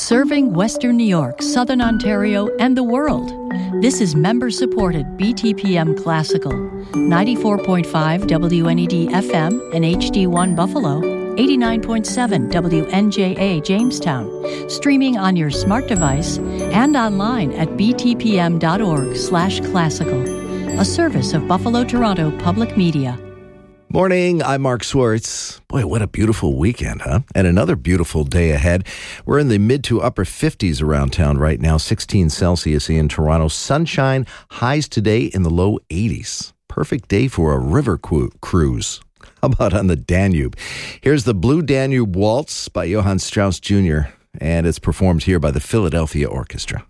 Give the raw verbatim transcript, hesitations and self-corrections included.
Serving Western New York, Southern Ontario, and the world. This is member-supported B T P M Classical. ninety-four point five W N E D F M and H D one Buffalo. eighty-nine point seven W N J A Jamestown. Streaming on your smart device and online at b t p m dot org slash classical. A service of Buffalo Toronto Public Media. Morning, I'm Mark Swartz. Boy, what a beautiful weekend, huh? And another beautiful day ahead. We're in the mid to upper fifties around town right now, sixteen Celsius in Toronto. Sunshine, highs today in the low eighties. Perfect day for a river cu- cruise. How about on the Danube? Here's the Blue Danube Waltz by Johann Strauss Junior, and it's performed here by the Philadelphia Orchestra.